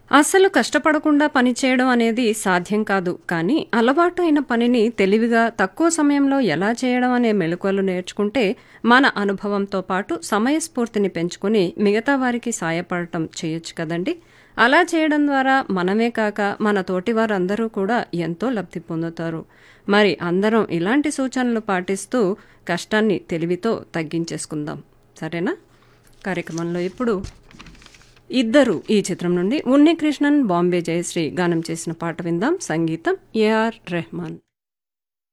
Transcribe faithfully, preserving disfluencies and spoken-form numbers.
అస్సలు కష్టపడకుండా పని చేయడం అనేది సాధ్యం కాదు. కానీ అలవాటు అయిన పనిని తెలివిగా తక్కువ సమయంలో ఎలా చేయడం అనే మెళకువలు నేర్చుకుంటే మన అనుభవంతో పాటు సమయస్ఫూర్తిని పెంచుకుని మిగతా వారికి సాయపడటం చేయొచ్చు కదండి. అలా చేయడం ద్వారా మనమే కాక మన తోటి వారందరూ కూడా ఎంతో లబ్ధి పొందుతారు. మరి అందరం ఇలాంటి సూచనలు పాటిస్తూ కష్టాన్ని తెలివితో తగ్గించేసుకుందాం. సరేనా? కార్యక్రమంలో ఇప్పుడు ఇద్దరు ఈ చిత్రం నుండి ఉన్నికృష్ణన్, బాంబే జయశ్రీ గానం చేసిన పాట విందాం. సంగీతం ఏఆర్ రెహమాన్.